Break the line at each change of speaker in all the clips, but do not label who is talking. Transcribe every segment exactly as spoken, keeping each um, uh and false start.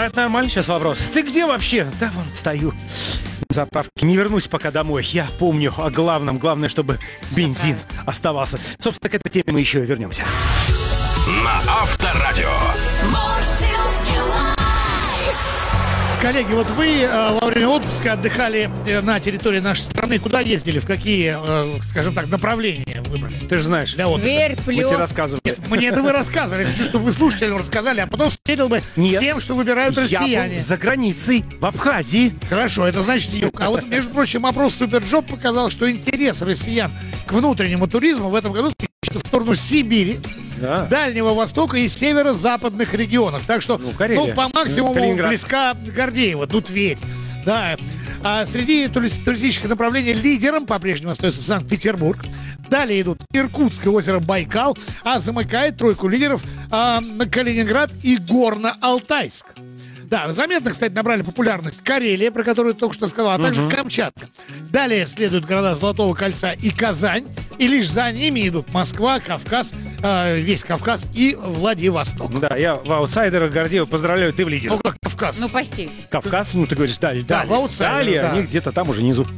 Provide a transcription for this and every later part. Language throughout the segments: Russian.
это нормально. Сейчас вопрос. Ты где вообще? Да вон стою на заправке. Не вернусь пока домой. Я помню о главном. Главное, чтобы бензин оставался. Собственно, к этой теме мы еще вернемся.
На Авторадио.
Коллеги, вот вы э, во время отпуска отдыхали э, на территории нашей страны. Куда ездили? В какие, э, скажем так, направления выбрали?
Ты же знаешь.
Для отдыха.
Тверь,
Мы
плюс.
тебе рассказывали.
Нет, мне это вы рассказывали. Я хочу, чтобы вы слушателям рассказали, а потом встретил бы
Нет.
с тем, что выбирают
Я
россияне.
был за границей, в Абхазии.
Хорошо, это значит юг. А вот, между прочим, опрос Суперджоп показал, что интерес россиян к внутреннему туризму в этом году в сторону Сибири,
Да.
Дальнего Востока и северо-западных регионов. Так что,
Ну,
ну,
Карелия.
по максимуму
Калининград.
близка Гордеева, ну, Тверь. Да. А среди тури- туристических направлений лидером по-прежнему остается Санкт-Петербург. Далее идут Иркутск и озеро Байкал, а замыкает тройку лидеров а, Калининград и Горно-Алтайск. Да, заметно, кстати, набрали популярность Карелия, про которую я только что сказал, а также Камчатка. Далее следуют города Золотого кольца и Казань. И лишь за ними идут Москва, Кавказ, э, весь Кавказ и Владивосток.
Да, я в аутсайдерах Гордеева поздравляю, ты в лидерах.
Ну, как Кавказ?
Ну, почти.
Кавказ, ну ты говоришь, далее,
Да,
далее.
в аутсайдерах,
Далее,
да.
они где-то там уже внизу.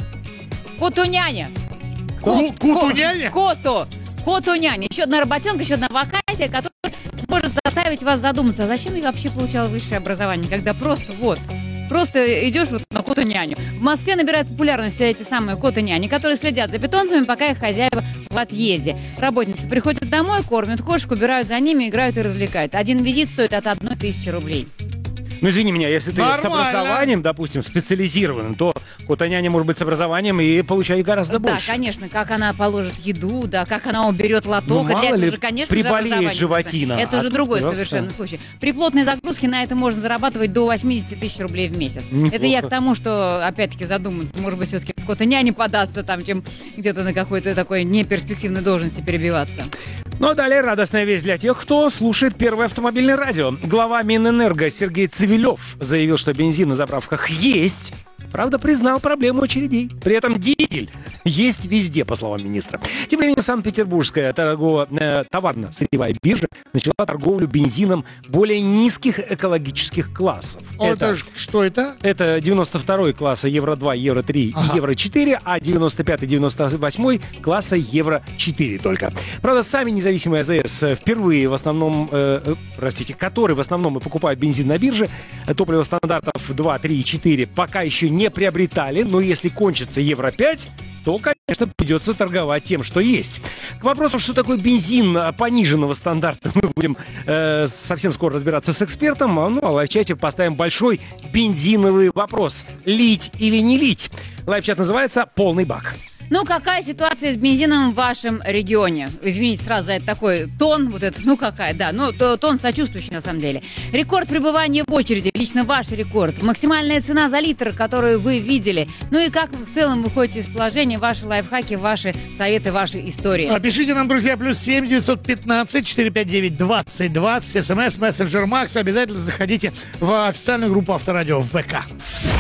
Котуняня.
Ку- Кутуняня?
Коту. Котуняня. Еще одна работенка, еще одна вакансия, которая может заставить вас задуматься, а зачем я вообще получала высшее образование, когда просто вот... Просто идешь вот на коту-няню. В Москве набирают популярность эти самые коты-няни, которые следят за питомцами, пока их хозяева в отъезде. Работницы приходят домой, кормят кошек, убирают за ними, играют и развлекают. Один визит стоит от одной тысячи рублей.
Ну, извини меня, если ты с
Нормально.
образованием, допустим, специализированным, то кота-няня может быть с образованием и получает гораздо
Да,
больше.
конечно, как она положит еду, да, как она уберет лоток.
Ну,
и для
мало
этого
ли,
уже, конечно же,
приболеет
образование
животина,
нужно. Это
а
уже
тут
другой
просто-
совершенно случай. При плотной загрузке на это можно зарабатывать до восемьдесят тысяч рублей в месяц.
Неплохо.
Это я к тому, что, опять-таки, задуматься, может быть, все-таки в кота-няне податься, там, чем где-то на какой-то такой неперспективной должности перебиваться.
Ну а далее радостная весть для тех, кто слушает Первое автомобильное радио. Глава Минэнерго Сергей Цивилев заявил, что бензин на заправках есть. Правда, признал проблему очередей. При этом дизель есть везде, по словам министра. Тем временем Санкт-Петербургская торгово- э, товарно-сырьевая биржа начала торговлю бензином более низких экологических классов.
О, это ж- что это?
Это девяносто второй класса Евро два, Евро три
Ага.
и Евро четыре, а девяносто пятый, девяносто восьмой класса Евро четыре только. Правда, сами независимые АЗС впервые в основном, э, э, простите, которые в основном и покупают бензин на бирже, э, топливо стандартов два, три и четыре пока еще не приобретали, но если кончится Евро пять, то, конечно, придется торговать тем, что есть. К вопросу, что такое бензин пониженного стандарта, мы будем э, совсем скоро разбираться с экспертом. А, Ну, а в лайв-чате поставим большой бензиновый вопрос. Лить или не лить? Лайв-чат называется «Полный бак».
Ну, какая ситуация с бензином в вашем регионе? Извините сразу за это такой тон, вот этот, ну какая, да, ну то- тон сочувствующий на самом деле. Рекорд пребывания в очереди, лично ваш рекорд. Максимальная цена за литр, которую вы видели. Ну и как в целом вы ходите из положения, ваши лайфхаки, ваши советы, ваши истории.
А, Пишите нам, друзья, плюс семь девятьсот пятнадцать четыреста пятьдесят девять двадцать двадцать, смс, мессенджер Макс. Обязательно заходите в официальную группу Авторадио в ВК.